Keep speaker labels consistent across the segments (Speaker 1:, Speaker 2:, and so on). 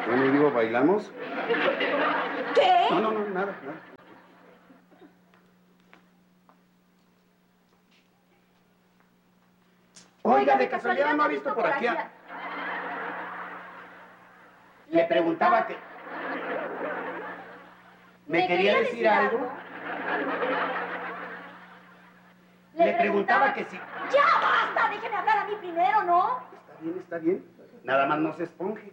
Speaker 1: Bueno, digo, ¿bailamos?
Speaker 2: ¿Qué?
Speaker 1: No, nada. Oiga, de casualidad no ha visto por aquí a... Le preguntaba que... ¿Me quería decir algo? Le preguntaba que si...
Speaker 2: ¡Ya basta! Déjeme hablar a mí primero, ¿no?
Speaker 1: Está bien. Nada más no se esponje.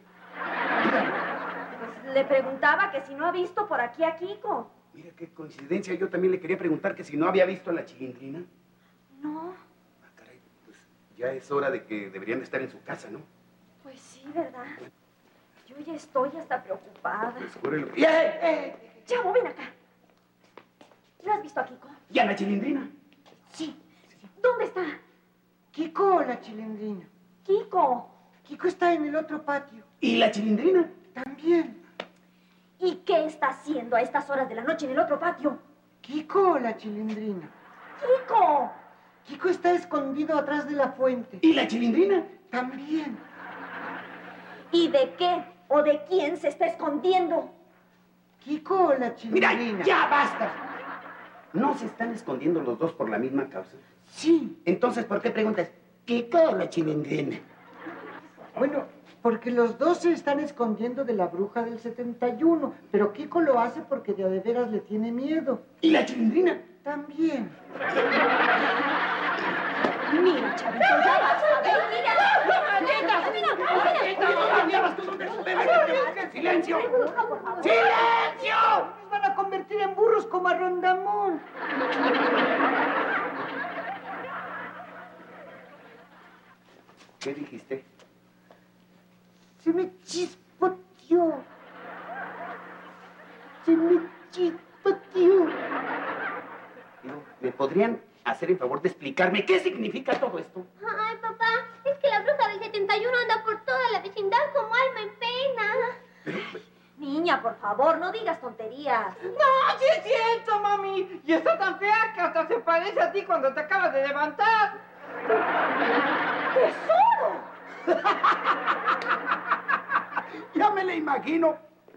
Speaker 2: Pues le preguntaba que si no ha visto por aquí a Kiko.
Speaker 1: Mira qué coincidencia. Yo también le quería preguntar que si no había visto a la Chilindrina.
Speaker 2: No.
Speaker 1: Ah, caray, pues ya es hora de que deberían de estar en su casa, ¿no?
Speaker 2: Pues sí, ¿verdad? Yo ya estoy hasta preocupada.
Speaker 1: Pues cúrelo.
Speaker 2: Chavo, ven acá. ¿No has visto a Kiko?
Speaker 1: ¿Y a la Chilindrina?
Speaker 2: Sí. ¿Dónde está?
Speaker 3: Kiko o la Chilindrina.
Speaker 2: Kiko.
Speaker 3: Kiko está en el otro patio.
Speaker 1: ¿Y la Chilindrina?
Speaker 3: También.
Speaker 2: ¿Y qué está haciendo a estas horas de la noche en el otro patio?
Speaker 3: Kiko o la Chilindrina.
Speaker 2: ¡Kiko!
Speaker 3: Kiko está escondido atrás de la fuente.
Speaker 1: ¿Y la Chilindrina?
Speaker 3: También.
Speaker 2: ¿Y de qué o de quién se está escondiendo?
Speaker 3: Kiko o la Chilindrina.
Speaker 1: Mira, ya basta. ¿No se están escondiendo los dos por la misma causa?
Speaker 3: Sí.
Speaker 1: Entonces, ¿por qué preguntas? ¿Kiko o la Chilindrina?
Speaker 3: Bueno, porque los dos se están escondiendo de la bruja del 71, pero Kiko lo hace porque de veras le tiene miedo.
Speaker 1: ¿Y la Chilindrina?
Speaker 3: También.
Speaker 2: Mira, chavito, ya basta.
Speaker 1: ¡Silencio! ¡Silencio!
Speaker 3: Nos van a convertir en burros como a Rondamón.
Speaker 1: ¿Qué dijiste?
Speaker 3: Se me chispoteó. Se me chispoteó.
Speaker 1: ¿Me podrían hacer el favor de explicarme qué significa todo esto?
Speaker 4: Ay, papá, es que la bruja del 71 anda por toda la vecindad como alma en pena.
Speaker 2: Niña, por favor, no digas tonterías.
Speaker 5: No, sí es cierto, mami. Y está tan fea que hasta se parece a ti cuando te acabas de levantar.
Speaker 2: ¡Tesoro!
Speaker 1: Ya me la imagino.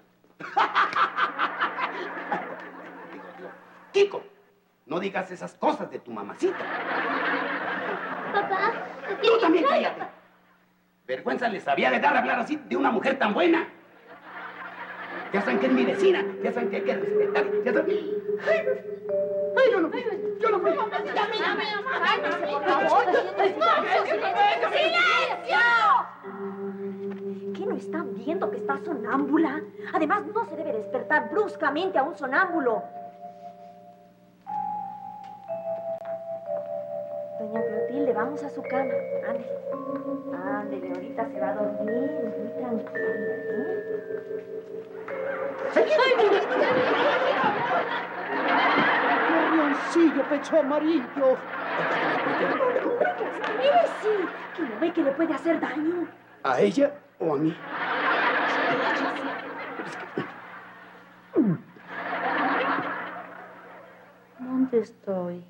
Speaker 1: Kiko, no digas esas cosas de tu mamacita.
Speaker 4: Papá,
Speaker 1: Tú también cállate. Vergüenza les había de dar hablar así de una mujer tan buena. Ya saben que es mi vecina, ya saben que hay que respetar, ya saben... ¡Ay, yo no fui!
Speaker 2: ¡Cálmese, por favor! ¡Silencio! ¿Qué no están viendo que está sonámbula? Además, no se debe despertar bruscamente a un sonámbulo. Doña Clotilde, vamos a su cama. Ándele. Ándele, ahorita se va a dormir muy tranquila,
Speaker 3: Gorrioncillo, pecho amarillo.
Speaker 2: Espérese, que no ve que le puede hacer daño.
Speaker 1: ¿A ella o a mí?
Speaker 2: ¿Dónde estoy?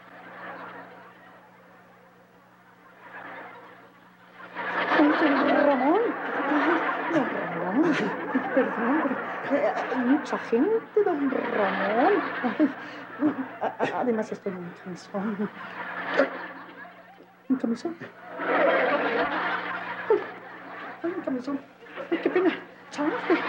Speaker 6: Don Ramón. Don Ramón. Perdón, pero hay mucha gente, don Ramón. Además, estoy en un camisón. ¿Un camisón? Ay, un camisón. Ay, qué pena. Chance.